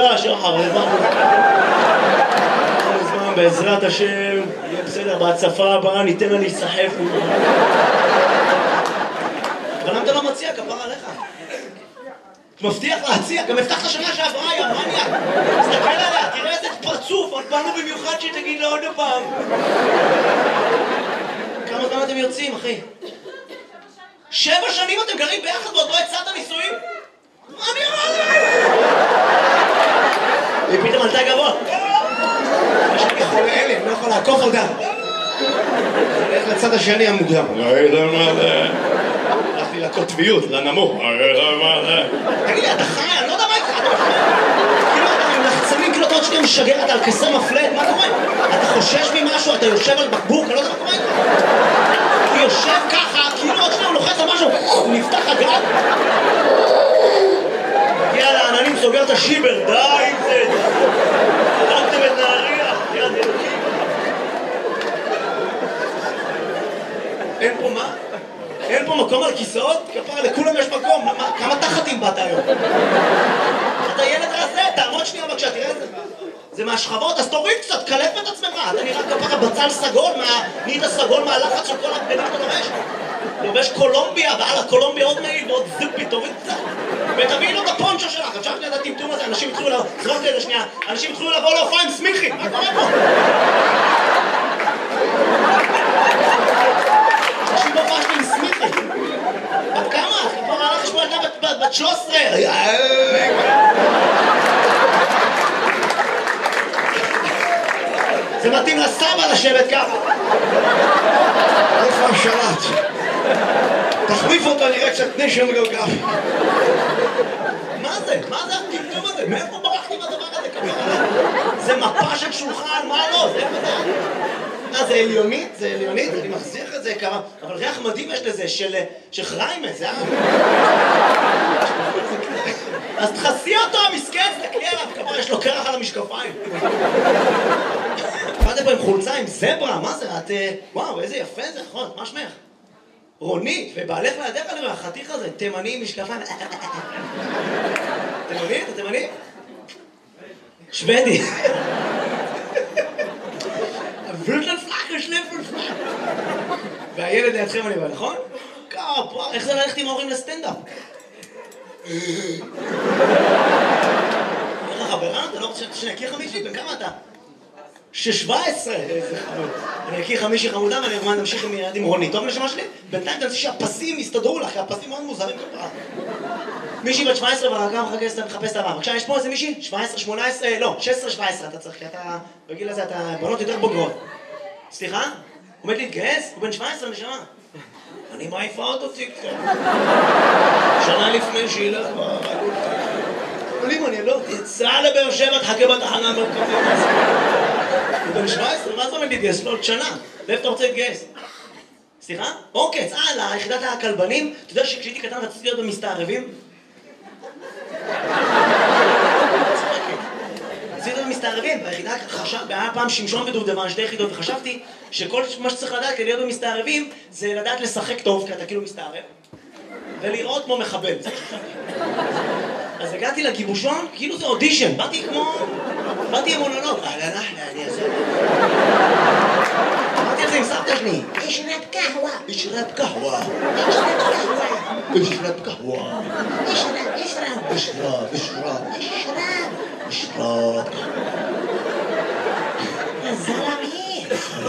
תודה, שחר, בעזרת השם, יהיה בסדר, בהצפה הבאה ניתן לה להיסחף. אבל למה אתה לא מציע, כפרה עליך? מבטיח להציע, גם הבטחת שנה שעברה, יא מניאק. תסתכל עליה, תראה איזה פרצוף, עוד באנו במיוחד שתגיד לה עוד פעם. כמה זמן אתם יוצאים, אחי? 7 שנים אתם גרים ביחד ועוד לא הצעת נישואים? מה אני אמרתי? היא פתאום עלתה גבוה. יש לי חולה אלה, לא יכול לעקוף אותה. הולך לצד השני המוקדם. הלכתי לקוטביות, לנמוך. תגיד לי, אתה חי? אני לא יודע מה איתך. כאילו אתה לחצנים, כאילו אתה עוד שנייה משגר, אתה על כסר מפלט, מה קורה? אתה חושש ממשהו, אתה יושב על בקבוק, אני לא יודע מה קורה איתך. הוא יושב ככה, כאילו עוד שנייה הוא לוחץ על משהו, נפתח הגג. מגיע לעננים, סוגר את השיבר, די עם זה. הרגתם את נהריה, יד אלוקים. אין פה מה? אין פה מקום על כיסאות? כפרה, לכולם יש מקום. כמה תחתים באת היום? אתה ילד רזה, תעמוד שנייה בבקשה, תראה את זה. זה מהשכבות, אז תוריד קצת, קלף את עצמך. אתה נראה כפרה בצל סגול, נהיית סגול מהלחץ של כל הבגדים אתה לובש. לובש קולומביה, ועל הקולומביה עוד מעיל ועוד זופי, תוריד קצת. ותביאי לו את הפונצ'ו שלך. אפשר שנייה את הטמטום הזה, אנשים התחילו לבוא, זרוק לי לשנייה, אנשים התחילו לבוא להופעה עם סמיכי. מה קורה פה? אנשים בהופעה שלי עם סמיכי. בת כמה? כפרה הלך לשמוע ילדה בת 13. זה מתאים לסבא לשבת ככה. איפה השלט? תחליף אותו, נראה קצת נשם גלגל. מה זה? מה זה הטמטום הזה? מאיפה ברחתי מהדבר הזה ככה? זה מפה של שולחן, מה לא? זה זה עליונית? זה עליונית? אני מחזיר את זה כמה. אבל ריח מדהים יש לזה, של חריימה, זה אז תחסי אותו, המסכן, תקלי עליו, כפרה, יש לו קרח על המשקפיים. באתם פה עם חולצה, עם זברה, מה זה? את... וואו, איזה יפה זה, נכון, מה שמך? רונית, ובעלך לידך אני החתיך הזה, תימני עם משקפיים. תימני? אתה תימני? שוודי. והילד לידכם אני בא, נכון? כפרה, איך זה ללכת עם ההורים לסטנדאפ? איך החברה? אתה לא רוצה שנכיר 50? בן כמה אתה? 17! איזה חמוד. אני אכיר 50 חמודה ואני אומר נמשיך עם ילד עם רונית. טוב לשמה שלי? בינתיים תנסי שהפסים יסתדרו לך, כי הפסים מאוד מוזרים כפרה. מישהי בת 17 והרגע מחפש את הבא. בבקשה, יש פה איזה מישהי? 17, 18, לא, 16, 17 אתה צריך, כי אתה בגיל הזה, אתה בנות יותר בוגרות. סליחה? הוא עומד להתגייס? הוא בן 17 נשמה. אני מעיפה אותו קצת. שנה לפני שילך כבר. אבל אם אני לא יצא לבאר שבע, תחכה בתחנה המרכזית. הוא בן 17, מה זה עומד להתגייס? לא, עוד שנה. ואיפה אתה רוצה להתגייס? סליחה? אוקיי, צהלה, יחידת הכלבנים. אתה יודע שכשהייתי קטן רציתי להיות במסתערבים? רציתי להיות במסתערבים, והיחידה היה פעם שמשון ודובדבן, 2 יחידות, וחשבתי שכל מה שצריך לדעת כדי להיות במסתערבים זה לדעת לשחק טוב, כי אתה כאילו מסתערב, ולראות כמו מחבל. אז הגעתי לגיבושון, כאילו זה אודישן, באתי עם מונולוג. אני אעשה. אמרתי על זה עם סבתא שלי. אשרב קהווה. אשרב קהווה. אשרב קהווה. אשרב. זלמי.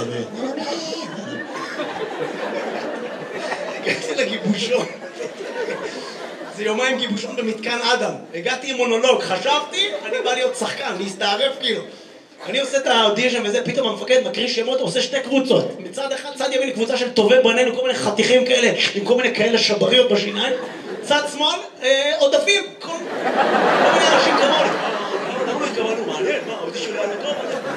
הגעתי לגיבושון. זה יומיים גיבושון במתקן אדם. הגעתי עם מונולוג, חשבתי, אני בא להיות שחקן, להסתערף כאילו. אני עושה את האודישן וזה, פתאום המפקד מקריא שמות, עושה 2 קבוצות. מצד אחד, צד ימין קבוצה של טובי בנינו, כל מיני חתיכים כאלה, עם כל מיני כאלה שבריות בשיניים. צד שמאל, עודפים, כל מיני אנשים כמוני. למה התכוונו? מעניין, מה, האודישן היה טוב?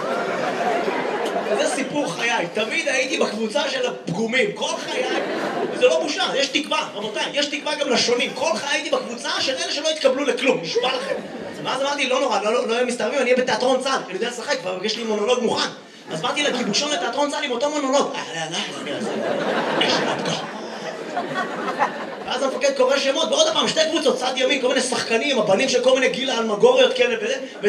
וזה סיפור חיי, תמיד הייתי בקבוצה של הפגומים, כל חיי, וזה לא בושה, יש תקווה, רבותיי, יש תקווה גם לשונים, כל חיי הייתי בקבוצה של אלה שלא התקבלו לכלום, נשבע לכם. ואז אמרתי, לא נורא, לא יהיה מסתערבים, אני אהיה בתיאטרון צה"ל, כי אני יודע לשחק, כבר יש לי מונולוג מוכן. אז באתי לגיבושון לתיאטרון צה"ל עם אותו מונולוג. ואז המפקד קורא שמות, ועוד הפעם 2 קבוצות, צד ימין, כל מיני שחקנים, הבנים של כל מיני גיל האלמגוריות כאלה וזה,